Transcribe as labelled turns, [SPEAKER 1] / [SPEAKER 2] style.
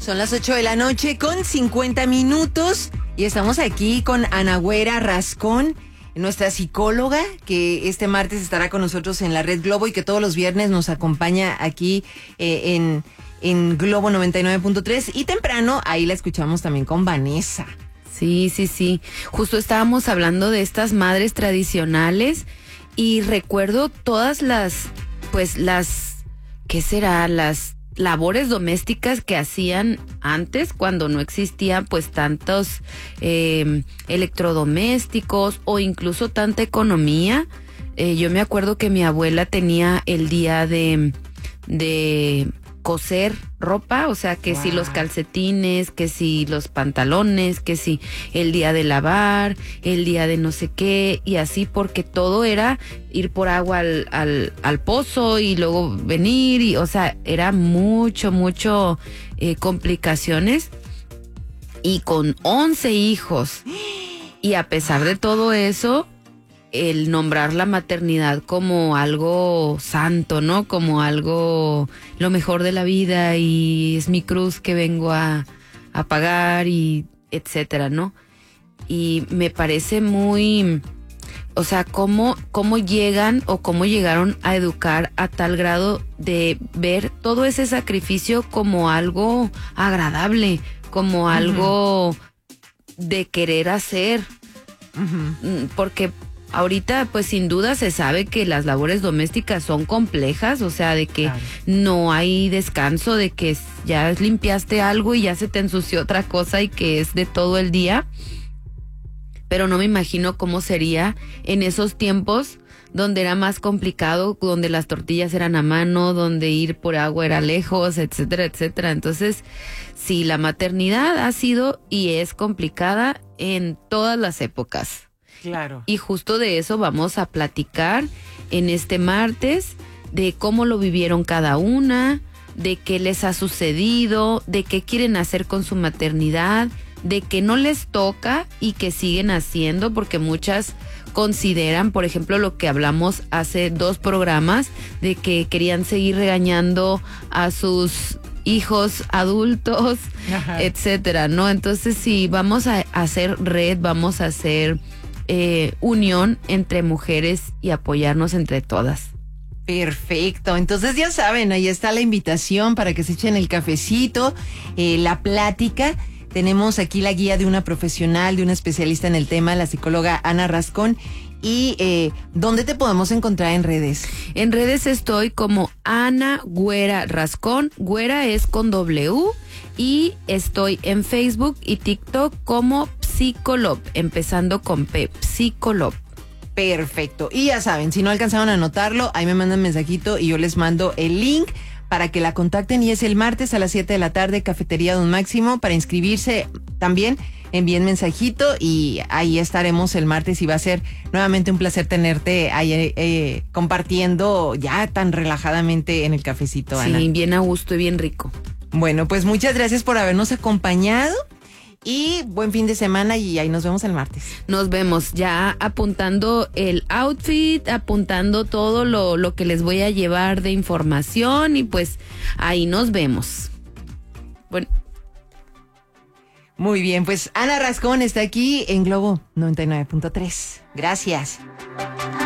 [SPEAKER 1] Son las 8 de la noche con 50 minutos y estamos aquí con Ana Güera Rascón, nuestra psicóloga, que este martes estará con nosotros en la Red Globo y que todos los viernes nos acompaña aquí en Globo 99.3 y temprano ahí la escuchamos también con Vanessa.
[SPEAKER 2] Sí. Justo estábamos hablando de estas madres tradicionales y recuerdo todas las ¿qué será? Las labores domésticas que hacían antes cuando no existían pues tantos electrodomésticos o incluso tanta economía. Yo me acuerdo que mi abuela tenía el día de coser ropa, o sea que si los calcetines, que si los pantalones, que si el día de lavar, el día de no sé qué, y así, porque todo era ir por agua al pozo y luego venir, y o sea, era mucho complicaciones, y con 11 hijos, y a pesar de todo eso, el nombrar la maternidad como algo santo, ¿no? Como algo, lo mejor de la vida y es mi cruz que vengo a pagar y etcétera, ¿no? Y me parece muy, o sea, cómo llegan o cómo llegaron a educar a tal grado de ver todo ese sacrificio como algo agradable, como algo de querer hacer, porque ahorita, pues sin duda se sabe que las labores domésticas son complejas, o sea, de que no hay descanso, de que ya limpiaste algo y ya se te ensució otra cosa y que es de todo el día. Pero no me imagino cómo sería en esos tiempos donde era más complicado, donde las tortillas eran a mano, donde ir por agua era lejos, etcétera, etcétera. Entonces, sí, la maternidad ha sido y es complicada en todas las épocas.
[SPEAKER 1] Claro.
[SPEAKER 2] Y justo de eso vamos a platicar en este martes, de cómo lo vivieron cada una, de qué les ha sucedido, de qué quieren hacer con su maternidad, de qué no les toca y que siguen haciendo, porque muchas consideran, por ejemplo, lo que hablamos hace 2 programas, de que querían seguir regañando a sus hijos adultos, etcétera, ¿no? Entonces, sí, vamos a hacer red, vamos a hacer unión entre mujeres y apoyarnos entre todas.
[SPEAKER 1] Perfecto, entonces ya saben, ahí está la invitación para que se echen el cafecito, la plática. Tenemos aquí la guía de una profesional, de una especialista en el tema, la psicóloga Ana Rascón. ¿Y dónde te podemos encontrar en redes?
[SPEAKER 2] En redes estoy como Ana Güera Rascón, Güera es con W, y estoy en Facebook y TikTok como Psicolop, empezando con P, Psicolop.
[SPEAKER 1] Perfecto, y ya saben, si no alcanzaron a anotarlo, ahí me mandan mensajito y yo les mando el link para que la contacten, y es el martes a las 7 de la tarde, Cafetería Don Máximo. Para inscribirse también envíen mensajito y ahí estaremos el martes, y va a ser nuevamente un placer tenerte ahí compartiendo ya tan relajadamente en el cafecito, Ana.
[SPEAKER 2] Sí, bien a gusto y bien rico.
[SPEAKER 1] Bueno, pues muchas gracias por habernos acompañado y buen fin de semana, y ahí nos vemos el martes.
[SPEAKER 2] Nos vemos ya apuntando el outfit, apuntando todo lo que les voy a llevar de información, y pues ahí nos vemos. Bueno.
[SPEAKER 1] Muy bien, pues Ana Rascón está aquí en Globo 99.3. Gracias.